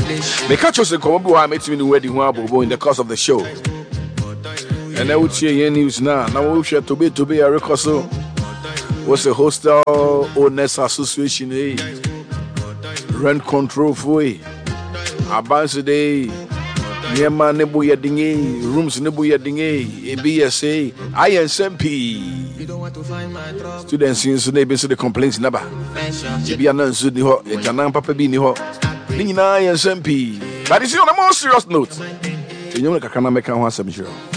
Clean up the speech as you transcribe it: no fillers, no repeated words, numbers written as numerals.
They catch us in Komobu. I met him in the wedding in the course of the show. And I would hear news now. Now we share to be a record. So, what's a hostel owners association? Rent control for it. Abans today. Niema nebu ya dinge, rooms nebu ya dinge, ABSA, ISMP. Students in Sunday so the complaints naba. Be an answer the ho, Janan Papa Bini ho. Nina ISMP. But it's on a more serious note. You know, I can't make a one submission.